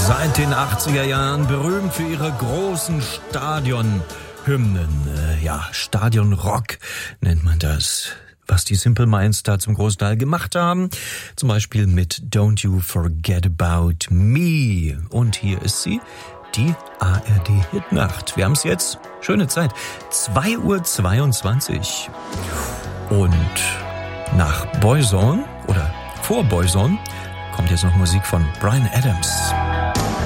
Seit den 80er Jahren berühmt für ihre großen Stadionhymnen. Stadionrock nennt man das. Was die Simple Minds da zum großen Teil gemacht haben. Zum Beispiel mit Don't You Forget About Me. Und hier ist die ARD-Hitnacht. Wir haben es jetzt. Schöne Zeit. 2:22 Uhr. Und nach Boyzone oder vor Boyzone kommt jetzt noch Musik von Bryan Adams.